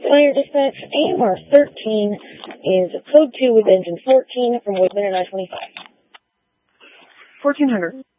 Fire Dispatch, AMR 13 is code 2 with engine 14 from Woodman and I-25. 1400.